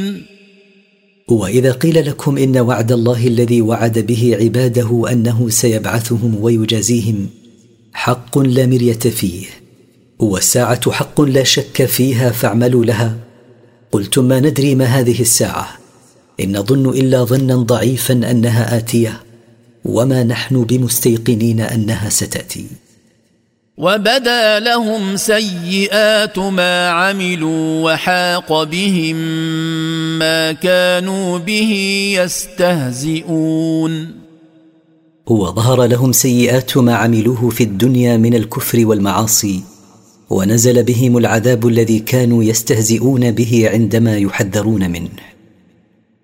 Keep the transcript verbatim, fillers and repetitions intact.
وإذا قيل لكم إن وعد الله الذي وعد به عباده أنه سيبعثهم ويجازيهم حق لا مرية فيه، والساعة حق لا شك فيها فاعملوا لها، قلتم ما ندري ما هذه الساعة، إن نظن إلا ظنا ضعيفا أنها آتية، وما نحن بمستيقنين أنها ستأتي. وبدا لهم سيئات ما عملوا وحاق بهم ما كانوا به يستهزئون. وظهر لهم سيئات ما عملوه في الدنيا من الكفر والمعاصي، ونزل بهم العذاب الذي كانوا يستهزئون به عندما يحذرون منه.